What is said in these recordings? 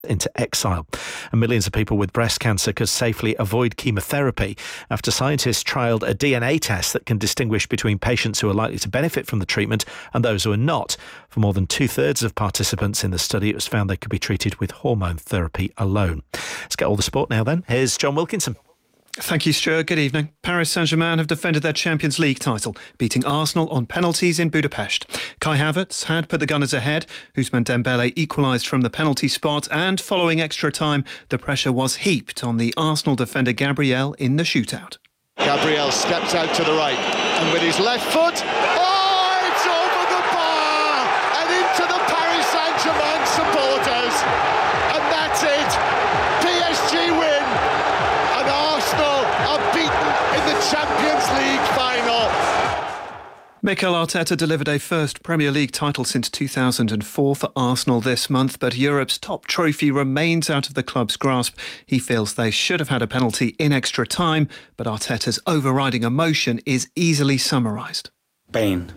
into exile. And millions of people with breast cancer could safely avoid chemotherapy after scientists trialled a DNA test that can distinguish between patients who are likely to benefit from the treatment and those who are not. For more than 2/3 of participants in the study, it was found they could be treated with hormone therapy alone. Let's get all the sport now then. Here's John Wilkinson. Thank you, Stuart. Good evening. Paris Saint-Germain have defended their Champions League title, beating Arsenal on penalties in Budapest. Kai Havertz had put the Gunners ahead. Ousmane Dembele equalised from the penalty spot, and following extra time, the pressure was heaped on the Arsenal defender Gabriel in the shootout. Gabriel steps out to the right, and with his left foot, it's over the bar and into the Paris Saint-Germain supporters, and that's it. PSG win. And Arsenal are beaten in the Champions League final. Mikel Arteta delivered a first Premier League title since 2004 for Arsenal this month, but Europe's top trophy remains out of the club's grasp. He feels they should have had a penalty in extra time, but Arteta's overriding emotion is easily summarised. Pain.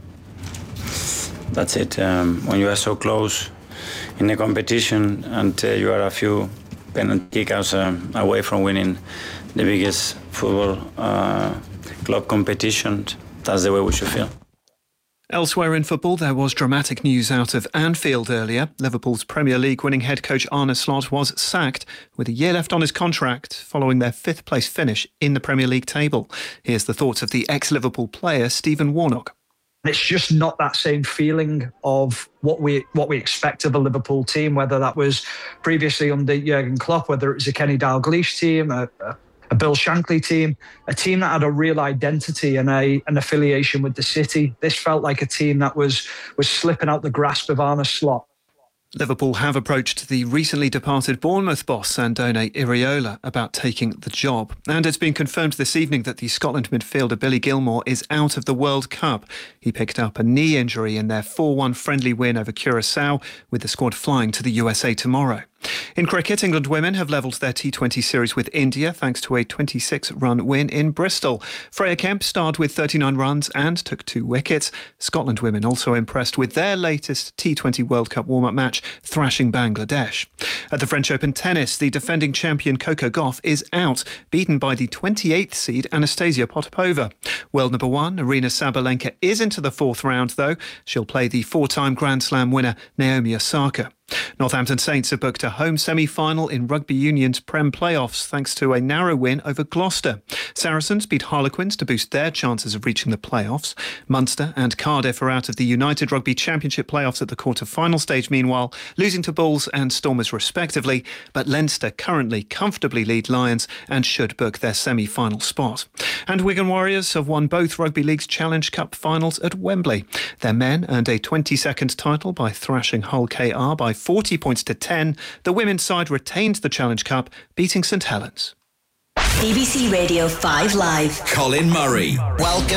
That's it. When you are so close in a competition and you are a few penalty kickouts away from winning the biggest football club competition, that's the way we should feel. Elsewhere in football, there was dramatic news out of Anfield earlier. Liverpool's Premier League winning head coach Arne Slot was sacked with a year left on his contract following their fifth place finish in the Premier League table. Here's the thoughts of the ex-Liverpool player Stephen Warnock. It's just not that same feeling of what we expect of a Liverpool team, whether that was previously under Jurgen Klopp, whether it was a Kenny Dalglish team, a Bill Shankly team, a team that had a real identity and an affiliation with the city. This felt like a team that was slipping out the grasp of Arne Slot. Liverpool have approached the recently departed Bournemouth boss Andone Iraola about taking the job. And it's been confirmed this evening that the Scotland midfielder Billy Gilmour is out of the World Cup. He picked up a knee injury in their 4-1 friendly win over Curaçao, with the squad flying to the USA tomorrow. In cricket, England women have levelled their T20 series with India thanks to a 26-run win in Bristol. Freya Kemp starred with 39 runs and took 2 wickets. Scotland women also impressed with their latest T20 World Cup warm-up match, thrashing Bangladesh. At the French Open tennis, the defending champion Coco Gauff is out, beaten by the 28th seed Anastasia Potapova. World number 1, Aryna Sabalenka, is into the 4th round, though. She'll play the 4-time Grand Slam winner Naomi Osaka. Northampton Saints have booked a home semi-final in Rugby Union's Prem playoffs thanks to a narrow win over Gloucester. Saracens beat Harlequins to boost their chances of reaching the playoffs. Munster and Cardiff are out of the United Rugby Championship playoffs at the quarter-final stage, meanwhile, losing to Bulls and Stormers respectively, but Leinster currently comfortably lead Lions and should book their semi-final spot. And Wigan Warriors have won both Rugby League's Challenge Cup finals at Wembley. Their men earned a 22nd title by thrashing Hull KR by 40 points to 10. The women's side retained the Challenge Cup, beating St Helens. BBC Radio 5 Live. Colin Murray. Welcome.